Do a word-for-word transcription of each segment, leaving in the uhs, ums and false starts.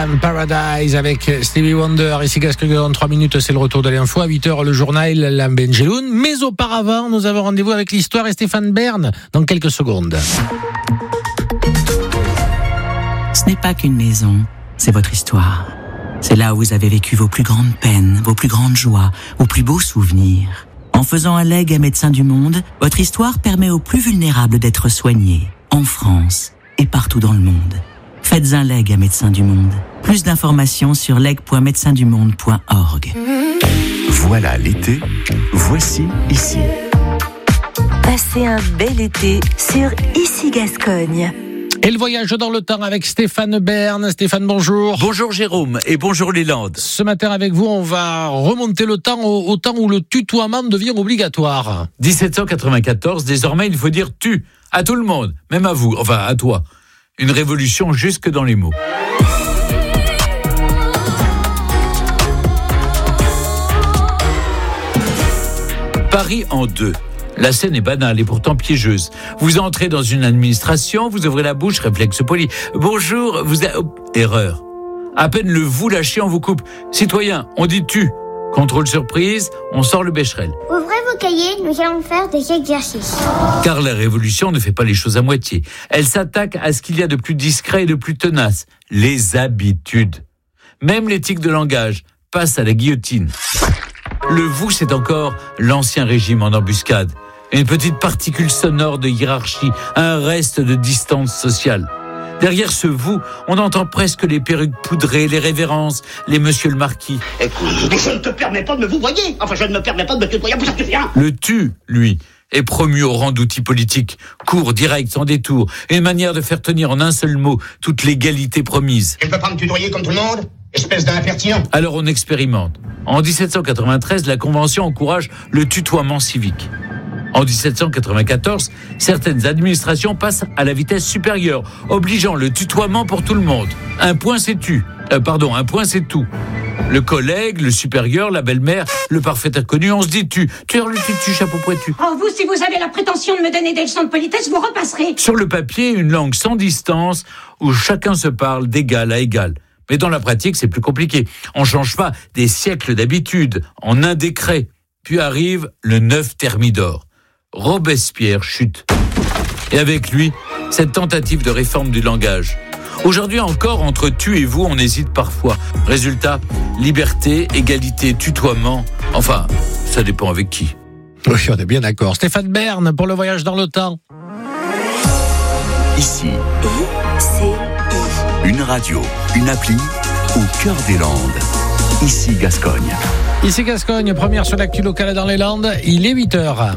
Paradise avec Stevie Wonder. Ici Gascogne dans trois minutes, c'est le retour de l'info. À huit heures, le journal La Benjeloun. Mais auparavant, nous avons rendez-vous avec l'histoire et Stéphane Bern dans quelques secondes. Ce n'est pas qu'une maison, c'est votre histoire. C'est là où vous avez vécu vos plus grandes peines, vos plus grandes joies, vos plus beaux souvenirs. En faisant un legs à Médecins du Monde, votre histoire permet aux plus vulnérables d'être soignés, en France et partout dans le monde. Faites un leg à Médecins du Monde. Plus d'informations sur leg point médecins du monde point org. Voilà l'été, voici ici. Passez un bel été sur Ici Gascogne. Et le voyage dans le temps avec Stéphane Bern. Stéphane, bonjour. Bonjour Jérôme et bonjour les Landes. Ce matin avec vous, on va remonter le temps au, au temps où le tutoiement devient obligatoire. dix-sept cent quatre-vingt-quatorze, désormais il faut dire tu à tout le monde, même à vous, enfin à toi. Une révolution jusque dans les mots. Paris en deux. La scène est banale et pourtant piégeuse. Vous entrez dans une administration, vous ouvrez la bouche, réflexe poli. Bonjour, vous êtes... Oh, erreur. À peine le vous lâchez, on vous coupe. Citoyen, on dit tu. Contrôle surprise, on sort le bécherel. Ouvrez vos cahiers, nous allons faire des exercices. Car la révolution ne fait pas les choses à moitié. Elle s'attaque à ce qu'il y a de plus discret et de plus tenace. Les habitudes. Même l'éthique de langage passe à la guillotine. Le vous, c'est encore l'ancien régime en embuscade. Une petite particule sonore de hiérarchie, un reste de distance sociale. Derrière ce vous, on entend presque les perruques poudrées, les révérences, les monsieur le marquis. Écoute, je ne te permets pas de me vous voyer. Enfin, je ne me permets pas de me tutoyer. Vous savez rien. Le tu, lui, est promu au rang d'outil politique. Court, direct, sans détour. Une manière de faire tenir en un seul mot toute l'égalité promise. Je ne peux pas me tutoyer comme tout le monde, espèce d'impertinent. Alors on expérimente. En dix-sept cent quatre-vingt-treize, la Convention encourage le tutoiement civique. En dix-sept cent quatre-vingt-quatorze, certaines administrations passent à la vitesse supérieure, obligeant le tutoiement pour tout le monde. Un point c'est tu. Euh, pardon, un point c'est tout. Le collègue, le supérieur, la belle-mère, le parfait inconnu, on se dit tu. Tu es le tutu, chapeau pointu. Oh, vous, si vous avez la prétention de me donner des leçons de politesse, vous repasserez. Sur le papier, une langue sans distance, où chacun se parle d'égal à égal. Mais dans la pratique, c'est plus compliqué. On change pas des siècles d'habitude en un décret. Puis arrive le neuf Thermidor. Robespierre chute. Et avec lui, cette tentative de réforme du langage. Aujourd'hui encore, entre tu et vous, on hésite parfois. Résultat, liberté, égalité, tutoiement. Enfin, ça dépend avec qui. Oui, on est bien d'accord. Stéphane Bern pour le voyage dans le temps. Ici, I-C-I. une radio, une appli au cœur des Landes. Ici Gascogne. Ici Gascogne, première sur l'actu locale dans les Landes. Il est huit heures.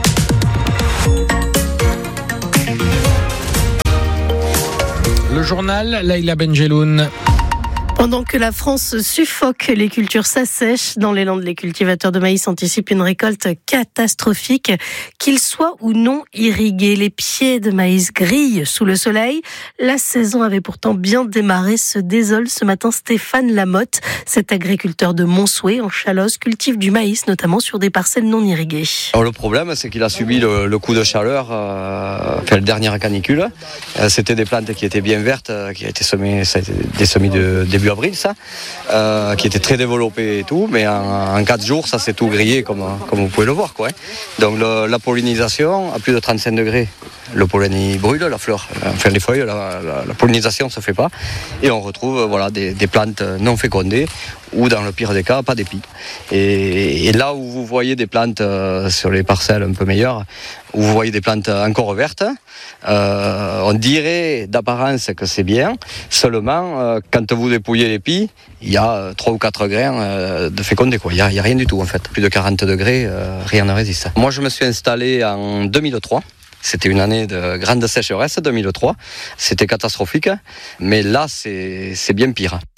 Le journal, Laïla Benjeloun. Pendant que la France suffoque, les cultures s'assèchent. Dans les Landes, les cultivateurs de maïs anticipent une récolte catastrophique, qu'ils soient ou non irrigués. Les pieds de maïs grillent sous le soleil. La saison avait pourtant bien démarré, se désole ce matin Stéphane Lamotte. Cet agriculteur de Montsouet, en Chalosse, cultive du maïs, notamment sur des parcelles non irriguées. Alors, le problème, c'est qu'il a subi le, le coup de chaleur, euh, enfin, la dernière canicule. Euh, c'était des plantes qui étaient bien vertes, euh, qui a été semées, ça a été des semis de début avril, ça, euh, qui était très développé et tout, mais en, en quatre jours, ça s'est tout grillé, comme, comme vous pouvez le voir, quoi. Donc le, la pollinisation, à plus de trente-cinq degrés, le pollen il brûle, la fleur, enfin les feuilles, la, la, la pollinisation ne se fait pas, et on retrouve voilà, des, des plantes non fécondées, ou dans le pire des cas, pas d'épis. Et, et là où vous voyez des plantes euh, sur les parcelles un peu meilleures, où vous voyez des plantes encore vertes, euh, on dirait d'apparence que c'est bien, seulement euh, quand vous dépouillez l'épi, il y a trois ou quatre grains euh, de fécondés, quoi. Il n'y a, a rien du tout en fait. Plus de quarante degrés, euh, rien ne résiste. Moi je me suis installé en deux mille trois. C'était une année de grande sécheresse, deux mille trois. C'était catastrophique, mais là, c'est, c'est bien pire.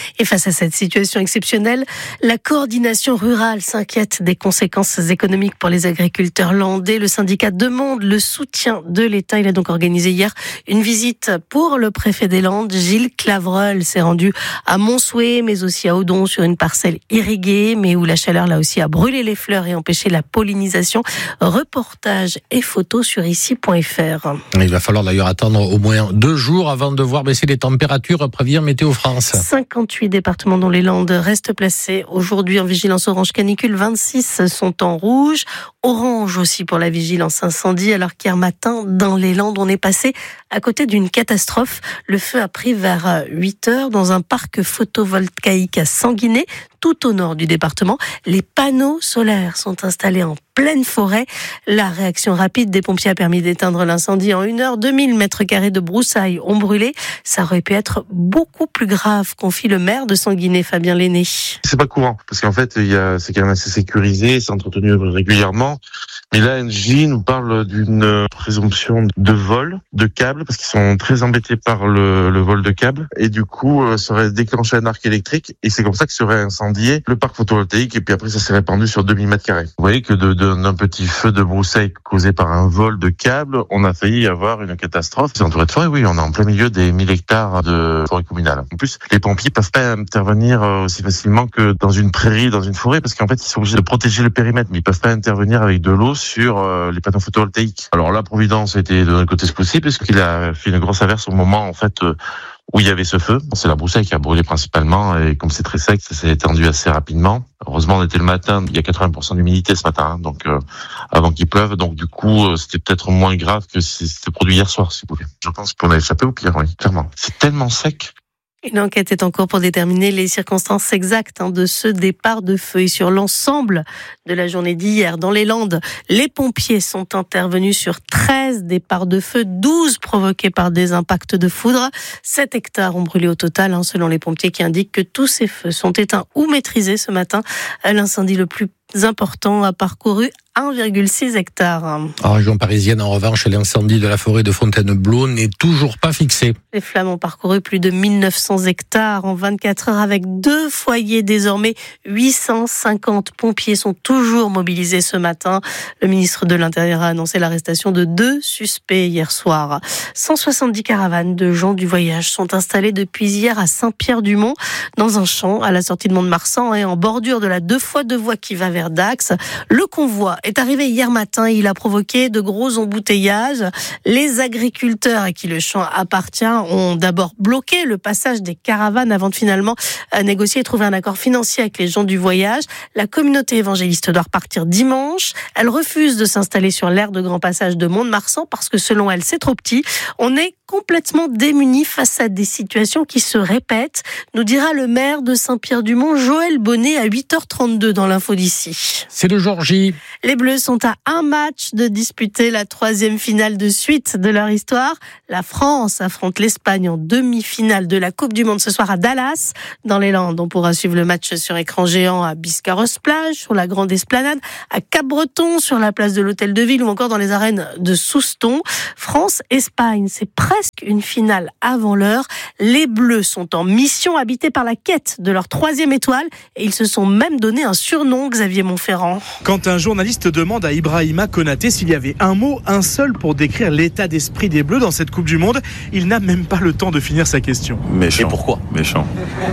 Et face à cette situation exceptionnelle, la coordination rurale s'inquiète des conséquences économiques pour les agriculteurs landais. Le syndicat demande le soutien de l'État. Il a donc organisé hier une visite pour le préfet des Landes. Gilles Clavreul s'est rendu à Montsouet, mais aussi à Odon, sur une parcelle irriguée, mais où la chaleur là aussi a brûlé les fleurs et empêché la pollinisation. Reportage et photos sur ici point f r. Il va falloir d'ailleurs attendre au moins deux jours avant de voir baisser les températures, prévient Météo France. cinquante-huit départements dont les Landes restent placés aujourd'hui en vigilance orange canicule. vingt-six sont en rouge. Orange aussi pour la vigilance incendie, alors qu'hier matin, dans les Landes, on est passé à côté d'une catastrophe. Le feu a pris vers huit heures dans un parc photovoltaïque à Sanguinet, tout au nord du département. Les panneaux solaires sont installés en pleine forêt. La réaction rapide des pompiers a permis d'éteindre l'incendie en une heure. deux mille mètres carrés de broussailles ont brûlé. Ça aurait pu être beaucoup plus grave, confie le maire de Sanguinet, Fabien Lenné. C'est pas courant, parce qu'en fait, il y a, c'est quand même assez sécurisé, c'est entretenu régulièrement. Mais là, Engie nous parle d'une présomption de vol de câbles, parce qu'ils sont très embêtés par le, le vol de câbles. Et du coup, euh, ça aurait déclenché un arc électrique, et c'est comme ça que serait incendié le parc photovoltaïque, et puis après, ça s'est répandu sur deux mille mètres carrés. Vous voyez que de, de, d'un petit feu de broussailles causé par un vol de câbles, on a failli avoir une catastrophe. C'est entouré de forêt, oui, on est en plein milieu des mille hectares de forêt communale. En plus, les pompiers peuvent pas intervenir aussi facilement que dans une prairie, dans une forêt, parce qu'en fait, ils sont obligés de protéger le périmètre, mais ils peuvent pas intervenir avec de l'eau sur euh, les panneaux photovoltaïques. Alors là, Providence a été de notre côté ce coup-ci, puisqu'il a fait une grosse averse au moment, en fait, euh, où il y avait ce feu. C'est la broussaille qui a brûlé principalement, et comme c'est très sec, ça s'est étendu assez rapidement. Heureusement, on était le matin, il y a quatre-vingts pour cent d'humidité ce matin, hein, donc euh, avant qu'il pleuve, donc du coup, euh, c'était peut-être moins grave que si c'était produit hier soir, si vous voulez. Je pense qu'on a échappé au pire, oui, clairement. C'est tellement sec. Une enquête est en cours pour déterminer les circonstances exactes hein, de ce départ de feu. Et sur l'ensemble de la journée d'hier, dans les Landes, les pompiers sont intervenus sur treize départs de feu, douze provoqués par des impacts de foudre. sept hectares ont brûlé au total, hein, selon les pompiers qui indiquent que tous ces feux sont éteints ou maîtrisés ce matin. L'incendie le plus important a parcouru un virgule six hectares. En région parisienne, en revanche, l'incendie de la forêt de Fontainebleau n'est toujours pas fixé. Les flammes ont parcouru plus de mille neuf cents hectares en vingt-quatre heures avec deux foyers. Désormais, huit cent cinquante pompiers sont toujours mobilisés ce matin. Le ministre de l'Intérieur a annoncé l'arrestation de deux suspects hier soir. cent soixante-dix caravanes de gens du voyage sont installées depuis hier à Saint-Pierre-du-Mont, dans un champ à la sortie de Mont-de-Marsan et en bordure de la deux fois deux voies qui va vers Dax. Le convoi est arrivé hier matin et il a provoqué de gros embouteillages. Les agriculteurs à qui le champ appartient ont d'abord bloqué le passage des caravanes avant de finalement négocier et trouver un accord financier avec les gens du voyage. La communauté évangéliste doit repartir dimanche. Elle refuse de s'installer sur l'aire de grand passage de Mont-de-Marsan parce que selon elle, c'est trop petit. On est complètement démunis face à des situations qui se répètent, nous dira le maire de Saint-Pierre-du-Mont, Joël Bonnet, à huit heures trente-deux dans l'info d'ici. C'est le jour J. Les Bleus sont à un match de disputer la troisième finale de suite de leur histoire. La France affronte l'Espagne en demi-finale de la Coupe du Monde ce soir à Dallas, dans les Landes. On pourra suivre le match sur écran géant à Biscarrosse-Plage, sur la Grande Esplanade, à Cap-Breton, sur la place de l'Hôtel de Ville ou encore dans les arènes de Souston. France-Espagne, c'est presque une finale avant l'heure. Les Bleus sont en mission, habités par la quête de leur troisième étoile, et ils se sont même donné un surnom, Xavier Montferrand. Quand un journaliste demande à Ibrahima Konaté s'il y avait un mot, un seul pour décrire l'état d'esprit des Bleus dans cette Coupe du Monde, il n'a même pas le temps de finir sa question. Méchant. Et pourquoi ? Méchant.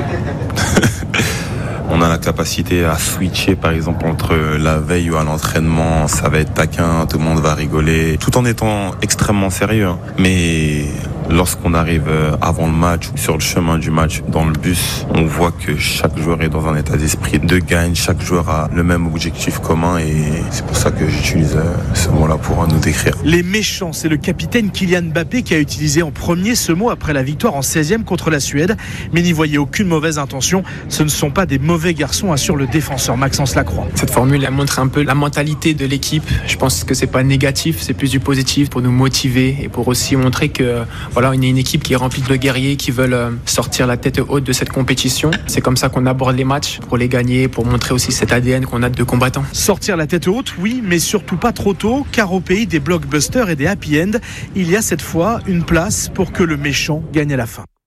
On a la capacité à switcher, par exemple, entre la veille ou à l'entraînement, ça va être taquin, tout le monde va rigoler, tout en étant extrêmement sérieux. Mais lorsqu'on arrive avant le match, sur le chemin du match, dans le bus, on voit que chaque joueur est dans un état d'esprit de gagne, chaque joueur a le même objectif commun et c'est pour ça que j'utilise ce mot-là pour nous décrire. Les méchants, c'est le capitaine Kylian Mbappé qui a utilisé en premier ce mot après la victoire en seizième contre la Suède. Mais n'y voyez aucune mauvaise intention, ce ne sont pas des mauvais garçons, assure le défenseur Maxence Lacroix. Cette formule elle montre un peu la mentalité de l'équipe. Je pense que c'est pas négatif, c'est plus du positif pour nous motiver et pour aussi montrer que voilà, on est une équipe qui est remplie de guerriers qui veulent sortir la tête haute de cette compétition. C'est comme ça qu'on aborde les matchs, pour les gagner, pour montrer aussi cet A D N qu'on a de combattants. Sortir la tête haute, oui, mais surtout pas trop tôt, car au pays des blockbusters et des happy end, il y a cette fois une place pour que le méchant gagne à la fin.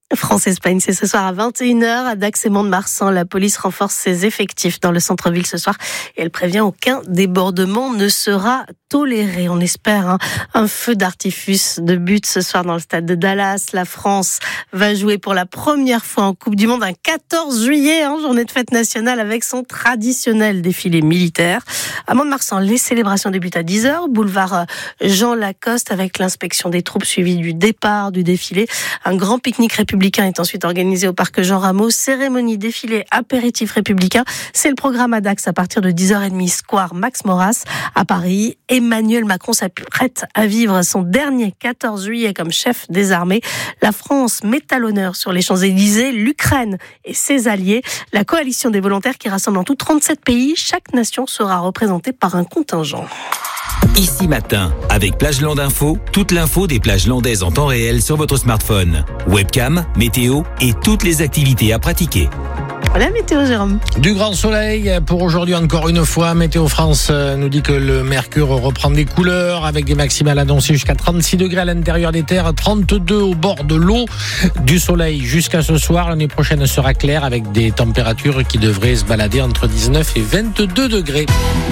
France-Espagne, c'est ce soir à vingt et une heures à Dax et Mont-de-Marsan. La police renforce ses effectifs dans le centre-ville ce soir et elle prévient aucun débordement ne sera toléré. On espère hein, un feu d'artifice de but ce soir dans le stade de Dallas. La France va jouer pour la première fois en Coupe du Monde un quatorze juillet, hein, journée de fête nationale avec son traditionnel défilé militaire. À Mont-de-Marsan, les célébrations débutent à dix heures. Boulevard Jean Lacoste avec l'inspection des troupes suivie du départ du défilé. Un grand pique-nique républicain est ensuite organisé au parc Jean Rameau. Cérémonie, défilé, apéritif républicain. C'est le programme à Dax à partir de dix heures trente, square Max Maurras. À Paris, Emmanuel Macron s'apprête à vivre son dernier quatorze juillet comme chef des armées. La France met à l'honneur sur les Champs-Élysées l'Ukraine et ses alliés. La coalition des volontaires qui rassemble en tout trente-sept pays. Chaque nation sera représentée par un contingent. Ici Matin, avec Plageland Info, toute l'info des plages landaises en temps réel sur votre smartphone. Webcam, météo et toutes les activités à pratiquer. Voilà météo, Jérôme. Du grand soleil pour aujourd'hui encore une fois. Météo France nous dit que le mercure reprend des couleurs avec des maximales annoncées jusqu'à trente-six degrés à l'intérieur des terres, trente-deux au bord de l'eau. Du soleil jusqu'à ce soir. L'année prochaine sera claire avec des températures qui devraient se balader entre dix-neuf et vingt-deux degrés.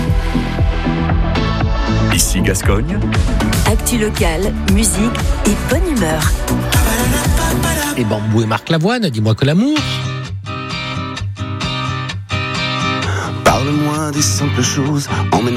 Ici Gascogne. Actu locale, musique et bonne humeur. Et Bambou et Marc Lavoine, dis-moi que l'amour. Parle-moi des simples choses, emmène